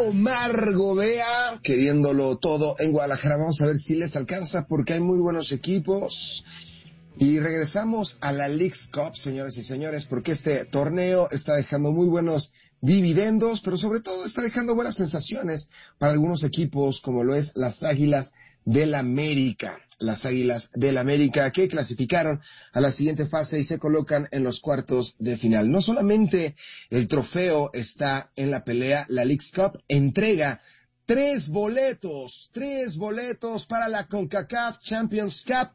Omar Gobea, queriéndolo todo en Guadalajara. Vamos a ver si les alcanza porque hay muy buenos equipos. Y regresamos a la Leagues Cup, señores y señores, porque este torneo está dejando muy buenos dividendos, pero sobre todo está dejando buenas sensaciones para algunos equipos, como lo es las Águilas del América. Las Águilas del América que clasificaron a la siguiente fase y se colocan en los cuartos de final. No solamente el trofeo está en la pelea, la Leagues Cup entrega tres boletos para la CONCACAF Champions Cup.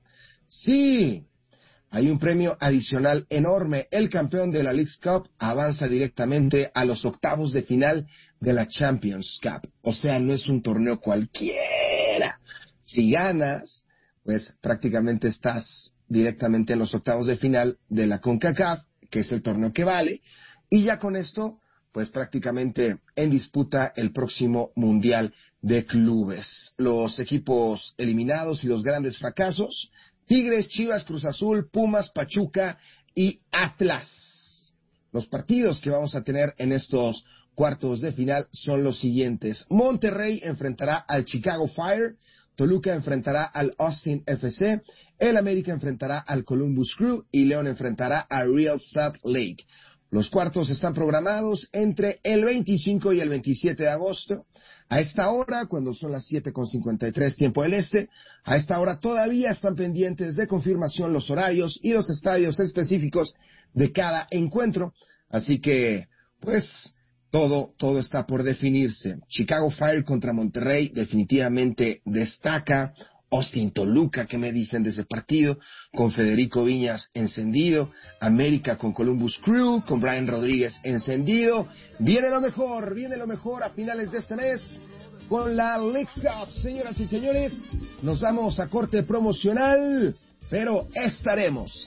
Sí, hay un premio adicional enorme. El campeón de la Leagues Cup avanza directamente a los octavos de final de la Champions Cup. O sea, no es un torneo cualquiera. Si ganas, pues prácticamente estás directamente en los octavos de final de la CONCACAF, que es el torneo que vale. Y ya con esto, pues prácticamente en disputa el próximo Mundial de Clubes. Los equipos eliminados y los grandes fracasos: Tigres, Chivas, Cruz Azul, Pumas, Pachuca y Atlas. Los partidos que vamos a tener en estos cuartos de final son los siguientes. Monterrey enfrentará al Chicago Fire, Toluca enfrentará al Austin FC, el América enfrentará al Columbus Crew y León enfrentará a Real Salt Lake. Los cuartos están programados entre el 25 y el 27 de agosto. A esta hora, cuando son las 7:53 tiempo del este, a esta hora todavía están pendientes de confirmación los horarios y los estadios específicos de cada encuentro. Así que, pues, todo está por definirse. Chicago Fire contra Monterrey definitivamente destaca. Austin Toluca, ¿qué me dicen de ese partido? Con Federico Viñas encendido. América con Columbus Crew, con Brian Rodríguez encendido. Viene lo mejor a finales de este mes con la Leagues Cup. Señoras y señores, nos vamos a corte promocional, pero estaremos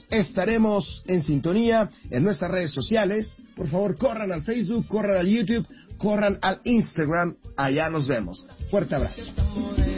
en sintonía en nuestras redes sociales. Por favor, corran al Facebook, corran al YouTube, corran al Instagram. Allá nos vemos. Fuerte abrazo.